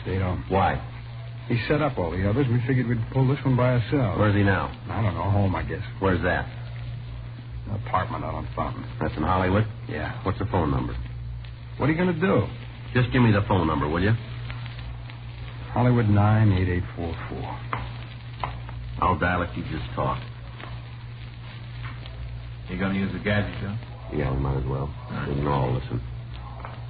They don't. Why? He set up all the others. We figured we'd pull this one by ourselves. Where's he now? I don't know. Home, I guess. Where's that? An apartment out on Fountain. That's in Hollywood? Yeah. What's the phone number? What are you going to do? Just give me the phone number, will you? Hollywood 98844. I'll dial it. You just talk. You going to use the gadget, Joe? Yeah, we might as well. We can all listen.